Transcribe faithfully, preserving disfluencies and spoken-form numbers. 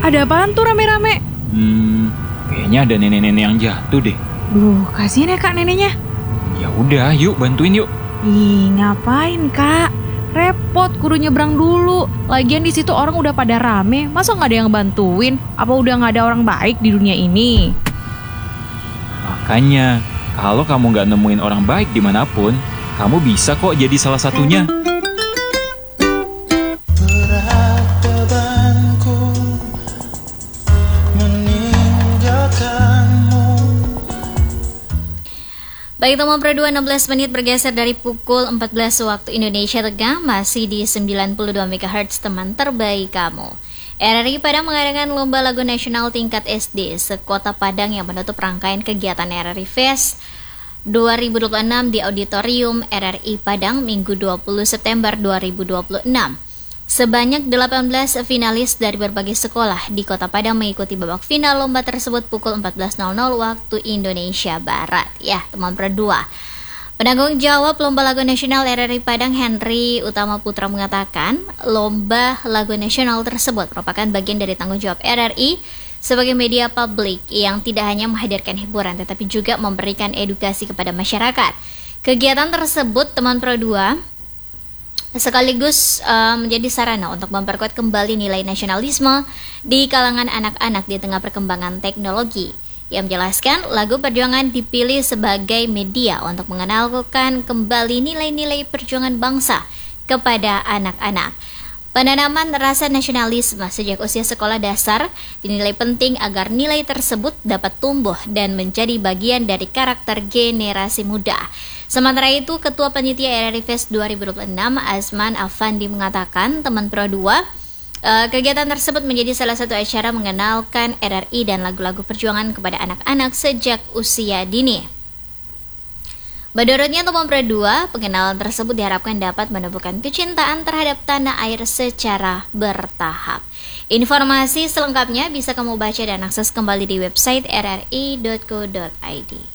Ada apaan tuh rame-rame? Hmm, kayaknya ada nenek-nenek yang jatuh deh. Duh, kasihan ya kak neneknya. Ya udah, yuk bantuin yuk. Ih, ngapain kak? Repot, kudu nyebrang dulu. Lagian di situ orang udah pada rame, masa nggak ada yang bantuin? Apa udah nggak ada orang baik di dunia ini? Makanya, kalau kamu nggak nemuin orang baik dimanapun, kamu bisa kok jadi salah satunya. Berat bebanku meninggalkanmu. Baik teman Pro dua, enam belas menit bergeser dari pukul empat belas waktu Indonesia Tengah, masih di sembilan puluh dua megahertz teman terbaik kamu. R R I Padang mengadakan Lomba Lagu Nasional tingkat S D sekota Padang yang menutup rangkaian kegiatan R R I Fest dua ribu dua puluh enam di Auditorium R R I Padang Minggu dua puluh September dua ribu dua puluh enam. Sebanyak delapan belas finalis dari berbagai sekolah di Kota Padang mengikuti babak final lomba tersebut pukul empat belas waktu Indonesia Barat. Ya, teman Pro dua. Penanggung jawab Lomba Lagu Nasional R R I Padang Henry Utama Putra mengatakan, Lomba Lagu Nasional tersebut merupakan bagian dari tanggung jawab R R I sebagai media publik yang tidak hanya menghadirkan hiburan tetapi juga memberikan edukasi kepada masyarakat. Kegiatan tersebut, teman Pro dua, sekaligus uh, menjadi sarana untuk memperkuat kembali nilai nasionalisme di kalangan anak-anak di tengah perkembangan teknologi. Ia menjelaskan lagu perjuangan dipilih sebagai media untuk mengenalkan kembali nilai-nilai perjuangan bangsa kepada anak-anak. Penanaman rasa nasionalisme sejak usia sekolah dasar dinilai penting agar nilai tersebut dapat tumbuh dan menjadi bagian dari karakter generasi muda. Sementara itu, Ketua Panitia R R I Fest dua ribu dua puluh enam Azman Afandi mengatakan, teman Pro dua, uh, kegiatan tersebut menjadi salah satu acara mengenalkan R R I dan lagu-lagu perjuangan kepada anak-anak sejak usia dini. Menurutnya, teman Pro dua, pengenalan tersebut diharapkan dapat menumbuhkan kecintaan terhadap tanah air secara bertahap. Informasi selengkapnya bisa kamu baca dan akses kembali di website r r i dot co dot i d.